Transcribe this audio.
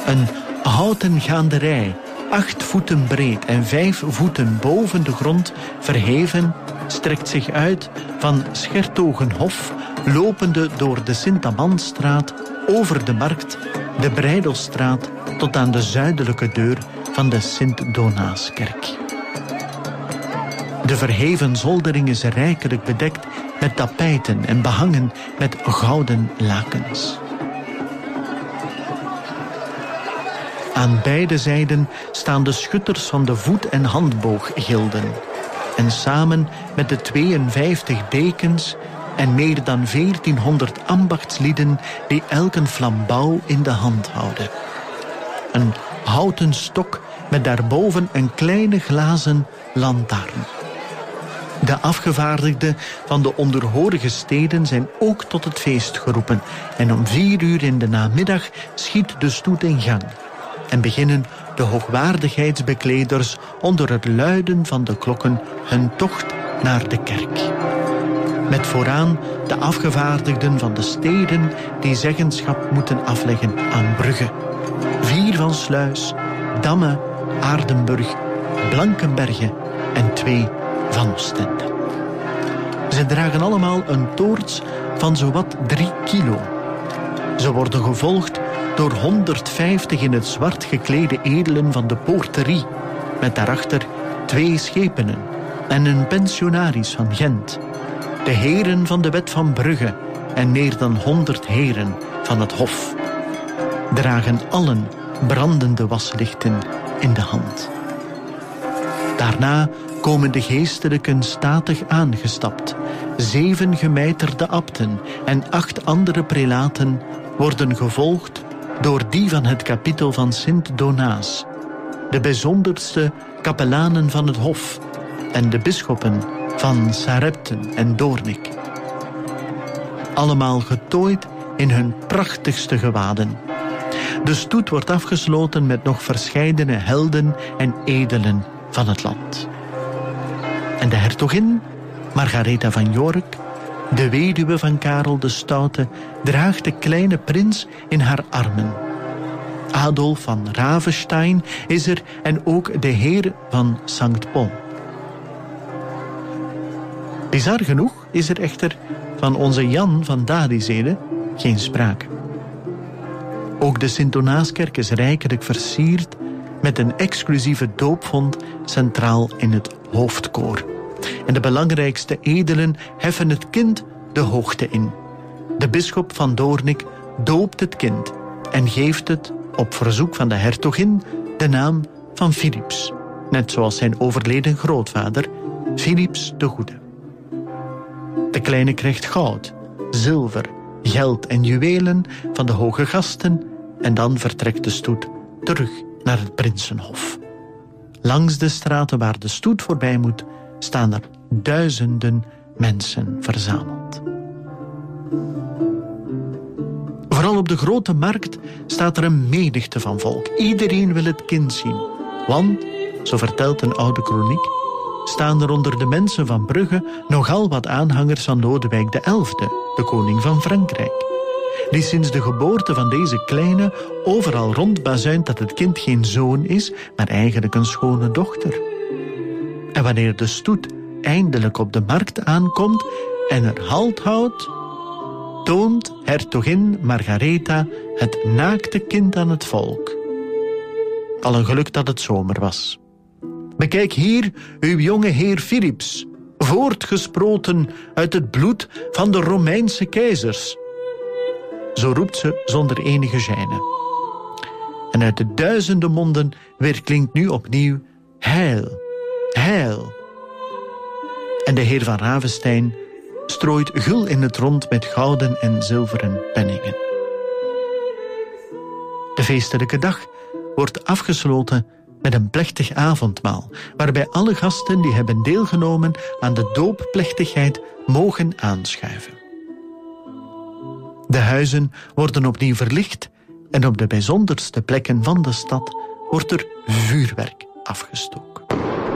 Een houten gaanderij, 8 voeten breed en 5 voeten boven de grond verheven, strekt zich uit van 's-Hertogenhof, lopende door de Sint-Amandstraat, over de markt, de Breidelstraat, tot aan de zuidelijke deur van de Sint-Donaaskerk. De verheven zoldering is rijkelijk bedekt met tapijten en behangen met gouden lakens. Aan beide zijden staan de schutters van de voet- en handbooggilden. En samen met de 52 dekens en meer dan 1400 ambachtslieden die elk een flambouw in de hand houden. Een houten stok met daarboven een kleine glazen lantaarn. De afgevaardigden van de onderhorige steden zijn ook tot het feest geroepen en om 4 uur in de namiddag schiet de stoet in gang en beginnen de hoogwaardigheidsbekleders onder het luiden van de klokken hun tocht naar de kerk. Met vooraan de afgevaardigden van de steden die zeggenschap moeten afleggen aan Brugge, 4 van Sluis, Damme, Aardenburg, Blankenberge en 2 van Oostende. Ze dragen allemaal een toorts van zowat 3 kilo. Ze worden gevolgd door 150 in het zwart geklede edelen van de poorterie, met daarachter 2 schepenen en een pensionaris van Gent, de heren van de wet van Brugge en meer dan 100 heren van het hof. Dragen allen brandende waslichten in de hand. Daarna komen de geestelijken statig aangestapt. 7 gemijterde abten en 8 andere prelaten worden gevolgd door die van het kapitel van Sint-Donaas, de bijzonderste kapelanen van het hof en de bisschoppen van Sarepten en Doornik. Allemaal getooid in hun prachtigste gewaden. De stoet wordt afgesloten met nog verscheidene helden en edelen van het land. En de hertogin, Margaretha van York, de weduwe van Karel de Stoute, draagt de kleine prins in haar armen. Adolf van Ravenstein is er en ook de heer van Sankt Pol. Bizar genoeg is er echter van onze Jan van Dadizede geen sprake. Ook de Sint-Donaaskerk is rijkelijk versierd met een exclusieve doopvont centraal in het hoofdkoor. En de belangrijkste edelen heffen het kind de hoogte in. De bisschop van Doornik doopt het kind en geeft het, op verzoek van de hertogin, de naam van Philips, net zoals zijn overleden grootvader, Philips de Goede. De kleine krijgt goud, zilver, geld en juwelen van de hoge gasten en dan vertrekt de stoet terug naar het Prinsenhof. Langs de straten waar de stoet voorbij moet, staan er duizenden mensen verzameld. Vooral op de grote markt staat er een menigte van volk. Iedereen wil het kind zien, want, zo vertelt een oude kroniek, staan er onder de mensen van Brugge nogal wat aanhangers van Lodewijk XI, de koning van Frankrijk, die sinds de geboorte van deze kleine overal rondbazuint dat het kind geen zoon is, maar eigenlijk een schone dochter. En wanneer de stoet eindelijk op de markt aankomt en er halt houdt, toont hertogin Margaretha het naakte kind aan het volk. Al een geluk dat het zomer was. Bekijk hier uw jonge heer Philips, voortgesproten uit het bloed van de Romeinse keizers. Zo roept ze zonder enige gêne. En uit de duizenden monden weerklinkt nu opnieuw heil, heil. En de heer van Ravenstein strooit gul in het rond met gouden en zilveren penningen. De feestelijke dag wordt afgesloten met een plechtig avondmaal, waarbij alle gasten die hebben deelgenomen aan de doopplechtigheid mogen aanschuiven. De huizen worden opnieuw verlicht en op de bijzonderste plekken van de stad wordt er vuurwerk afgestoken.